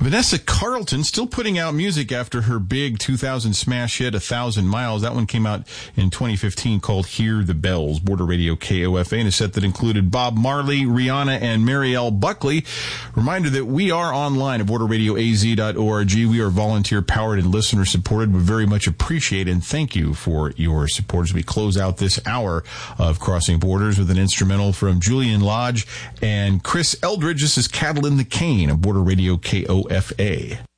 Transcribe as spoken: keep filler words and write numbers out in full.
Vanessa Carlton still putting out music after her big two thousand smash hit, A Thousand Miles. That one came out in twenty fifteen called Hear the Bells. Border Radio K O F A, in a set that included Bob Marley, Rihanna, and Marielle Buckley. Reminder that we are online at border radio a z dot org. We are volunteer-powered and listener-supported. We very much appreciate and thank you for your support as we close out this hour of Crossing Borders with an instrumental from Julian Lodge and Chris Eldridge. This is Cattle in the Cane of Border Radio K O F A.